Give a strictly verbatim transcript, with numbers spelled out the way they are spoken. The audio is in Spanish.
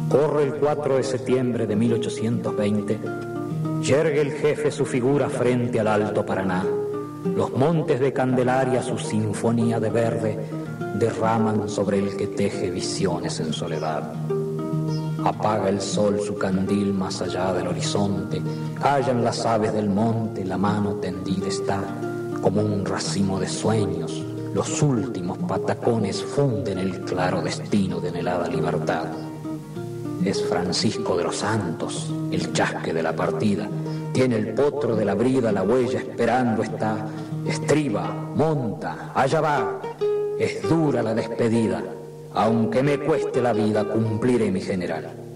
Corre el cuatro de septiembre de mil ochocientos veinte, yergue el jefe su figura frente al Alto Paraná. Los montes de Candelaria su sinfonía de verde derraman sobre el que teje visiones en soledad. Apaga el sol su candil más allá del horizonte, callan las aves del monte, la mano tendida está, como un racimo de sueños, los últimos patacones funden el claro destino de anhelada libertad. Es Francisco de los Santos, el chasque de la partida, tiene el potro de la brida, la huella esperando está, estriba, monta, allá va, es dura la despedida, aunque me cueste la vida cumpliré mi general.